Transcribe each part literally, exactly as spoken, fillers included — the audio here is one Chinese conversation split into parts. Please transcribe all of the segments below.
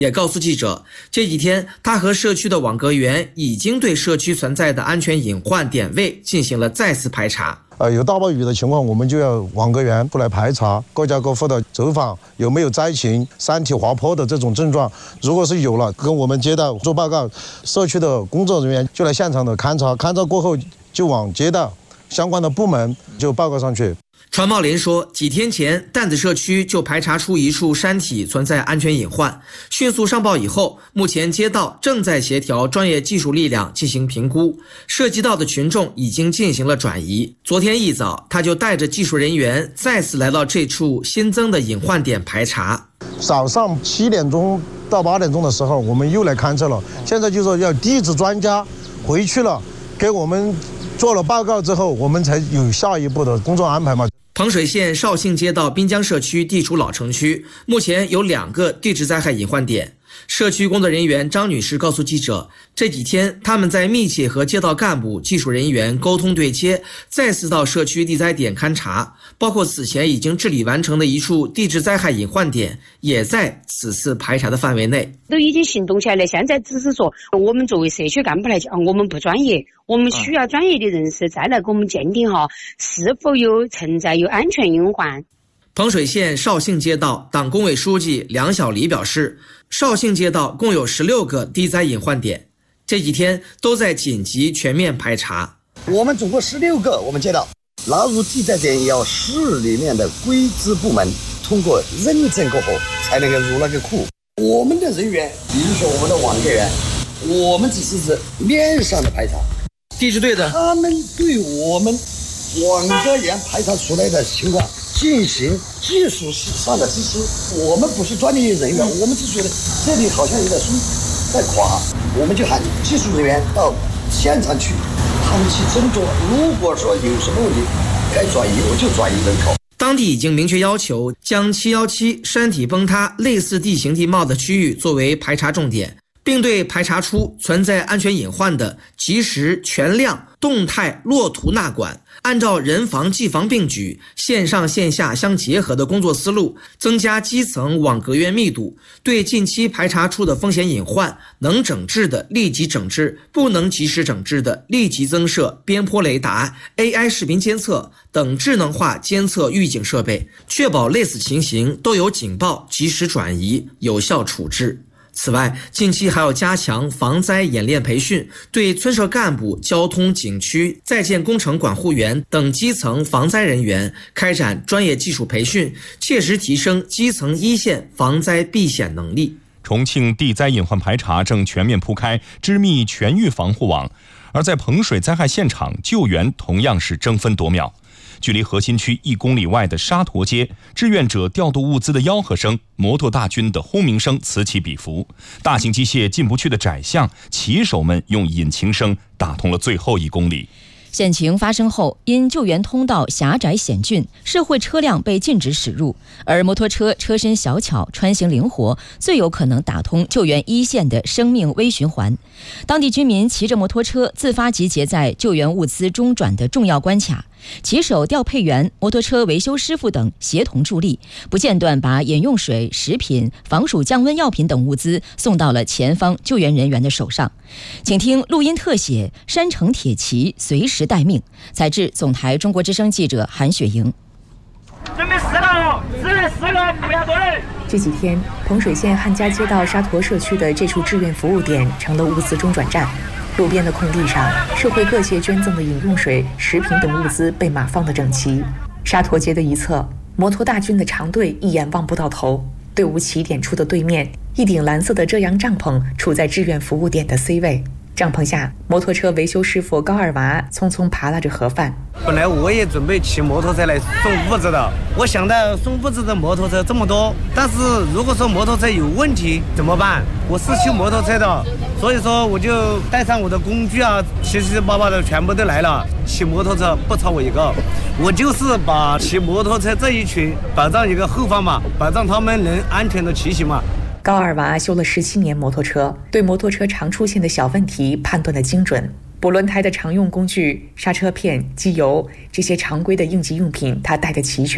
也告诉记者，这几天他和社区的网格员已经对社区存在的安全隐患点位进行了再次排查。 呃，有大暴雨的情况，我们就要网格员过来排查各家各户的走访有没有灾情、山体滑坡的这种症状。如果是有了，跟我们街道做报告，社区的工作人员就来现场的勘察，勘察过后就往街道相关的部门就报告上去。 传茂林说，几天前担子社区就排查出一处山体存在安全隐患，迅速上报以后，目前街道正在协调专业技术力量进行评估，涉及到的群众已经进行了转移。昨天一早，他就带着技术人员再次来到这处新增的隐患点排查。 早上七点钟到八点钟的时候，我们又来勘测了，现在就说要地质专家回去了，给我们做了报告之后，我们才有下一步的工作安排嘛。 彭水县绍兴街道滨江社区地处老城区，目前有两个地质灾害隐患点。社区工作人员张女士告诉记者，这几天他们在密切和街道干部、技术人员沟通对接，再次到社区地灾点勘察，包括此前已经治理完成的一处地质灾害隐患点，也在此次排查的范围内。 都已经行动起来了，现在只是说我们作为社区干部来讲，我们不专业，我们需要专业的人士再来给我们鉴定哈，是否有存在有安全隐患。 彭水县绍兴街道党工委书记梁小黎表示，绍兴街道共有十六个地灾隐患点，这几天都在紧急全面排查。 我们总共十六个，我们街道纳入地灾点要市里面的规制部门通过认证过后才能够入那个库。我们的人员，比如说我们的网格员，我们只是指面上的排查， 地质队的他们对我们网格员排查出来的情况进行技术上的支持。我们不是专业人员，我们只觉得这里好像有点松在垮，我们就喊技术人员到现场去，他们去斟酌，如果说有什么问题该转移，我就转移人口。 当地已经明确要求将七一七山体崩塌类似地形地貌的区域作为排查重点，并对排查出存在安全隐患的及时全量动态落图纳管，按照人防技防并举、线上线下相结合的工作思路，增加基层网格员密度，对近期排查出的风险隐患，能整治的立即整治，不能及时整治的立即增设边坡雷达、A I 视频监测等智能化监测预警设备，确保类似情形都有警报及时转移，有效处置。此外，近期还要加强防灾演练培训，对村社干部、交通、景区、在建工程管护员等基层防灾人员开展专业技术培训，切实提升基层一线防灾避险能力。 重庆地灾隐患排查正全面铺开织密全域防护网，而在彭水灾害现场，救援同样是争分夺秒。距离核心区一公里外的沙陀街，志愿者调度物资的吆喝声，摩托大军的轰鸣声此起彼伏。大型机械进不去的窄巷，骑手们用引擎声打通了最后一公里。 险情发生后，因救援通道狭窄险峻，社会车辆被禁止驶入，而摩托车车身小巧，穿行灵活，最有可能打通救援一线的生命微循环。当地居民骑着摩托车自发集结在救援物资中转的重要关卡，骑手、调配员、摩托车维修师傅等协同助力，不间断把饮用水、食品、防暑降温药品等物资送到了前方救援人员的手上。请听录音特写，山城铁骑随时待命。采自总台中国之声记者韩雪莹。 准备四个，四四个，不要多人。 这几天，彭水县汉家街道沙陀社区的这处志愿服务点成了物资中转站。路边的空地上，社会各界捐赠的饮用水、食品等物资被码放得整齐。沙陀街的一侧，摩托大军的长队一眼望不到头。队伍起点处的对面，一顶蓝色的遮阳帐篷处在志愿服务点的 C 位。帐篷下，摩托车维修师傅高二娃匆匆扒拉着盒饭。 本来我也准备骑摩托车来送物资的，我想到送物资的摩托车这么多，但是如果说摩托车有问题怎么办？我是修摩托车的，所以说我就带上我的工具啊，七七八八的全部都来了。骑摩托车不超我一个，我就是把骑摩托车这一群保障一个后方嘛，保障他们能安全的骑行嘛。 高二娃修了十七年摩托车，对摩托车常出现的小问题判断得精准。补轮胎的常用工具、刹车片、机油，这些常规的应急用品他带得齐全。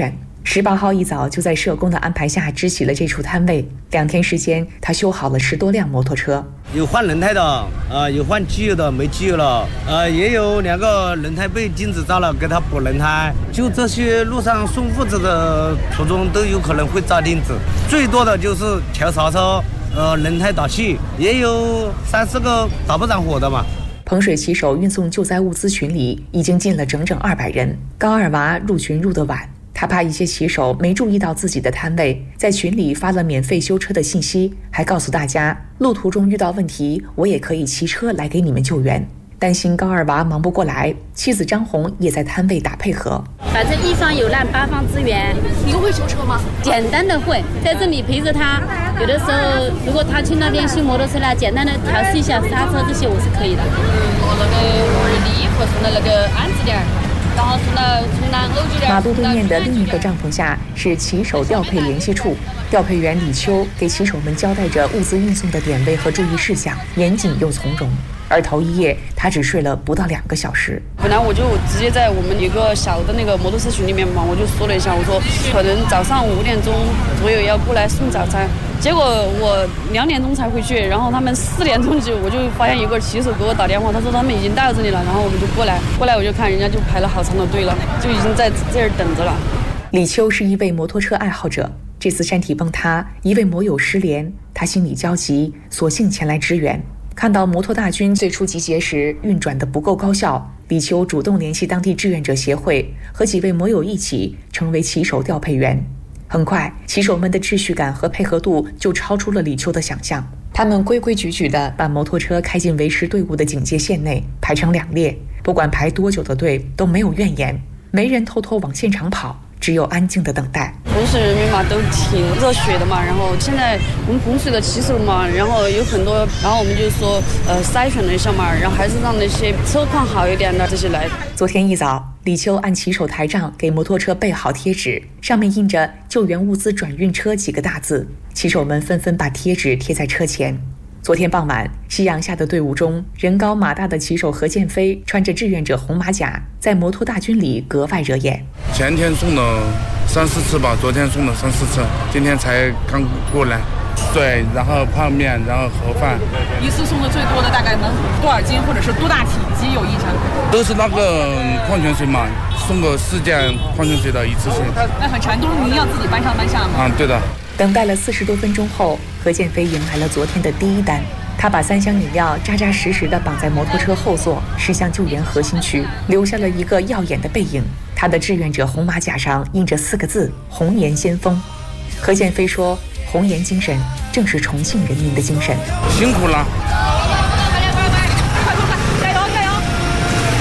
十八号一早就在社工的安排下支起了这处摊位。两天时间，他修好了十多辆摩托车， 有换轮胎的，呃，有换机油的，没机油了，呃，也有两个轮胎被钉子扎了，给他补轮胎。就这些路上送物资的途中都有可能会扎钉子，最多的就是调刹车，呃，轮胎打气，也有三四个打不着火的嘛。 彭水骑手运送救灾物资群里已经进了整整二百人。高二娃入群入得晚，他怕一些骑手没注意到自己的摊位，在群里发了免费修车的信息，还告诉大家路途中遇到问题，我也可以骑车来给你们救援。担心高二娃忙不过来，妻子张红也在摊位打配合。 反正一方有难八方支援。 您会修车吗？ 简单的会，在这里陪着他。有的时候如果他去那边修摩托车了，简单的调试一下刹车这些我是可以的。 我那个二力和送的那个安置点，然后送到从南欧这点。 马路对面的另一个帐篷下是骑手调配联系处，调配员李秋给骑手们交代着物资运送的点位和注意事项，严谨又从容。而头一夜他只睡了不到两个小时。 本来我就直接在我们一个小的那个摩托车群里面嘛，我就说了一下，我说可能早上五点钟左右要过来送早餐。结果我两点钟才回去，然后他们四点钟就我就发现一个骑手给我打电话，他说他们已经到这里了，然后我们就过来，过来我就看人家就排了好长的队了，就已经在这儿等着了。 李秋是一位摩托车爱好者，这次山体崩塌，一位摩友失联，他心里焦急，索性前来支援。看到摩托大军最初集结时运转得不够高效，李秋主动联系当地志愿者协会，和几位摩友一起成为骑手调配员。很快，骑手们的秩序感和配合度就超出了李秋的想象。他们规规矩矩地把摩托车开进维持队伍的警戒线内，排成两列，不管排多久的队都没有怨言，没人偷偷往现场跑，只有安静的等待。 彭水人民嘛都挺热血的嘛，然后现在我们彭水的骑手嘛，然后有很多，然后我们就说呃筛选了一下嘛，然后还是让那些车况好一点的这些来。 昨天一早，李秋按骑手台账给摩托车备好贴纸，上面印着救援物资转运车几个大字，骑手们纷纷把贴纸贴在车前。昨天傍晚，夕阳下的队伍中，人高马大的骑手何建飞穿着志愿者红马甲，在摩托大军里格外惹眼。 前天送了三四次吧，昨天送了三四次，今天才刚过来。对，然后泡面，然后盒饭。 一次送的最多的大概能多少斤，或者是多大体积有印象？ 都是那个矿泉水嘛，送个四件矿泉水的一次性。 那很长，都是您要自己搬上搬下吗？ 啊，对的。 等待了四十多分钟后，何建飞迎来了昨天的第一单。他把三箱饮料扎扎实实地绑在摩托车后座，驶向救援核心区，留下了一个耀眼的背影。他的志愿者红马甲上印着四个字：红颜先锋。何建飞说，红颜精神正是重庆人民的精神。 辛苦了。